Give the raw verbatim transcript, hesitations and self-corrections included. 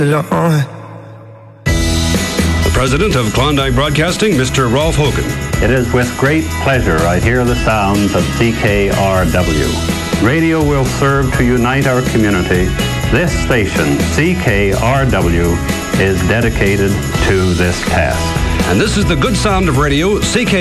The president of Klondike Broadcasting, Mister Rolf Hogan. It is with great pleasure I hear the sounds of C K R W. Radio will serve to unite our community. This station, C K R W, is dedicated to this task. And this is the good sound of radio, C K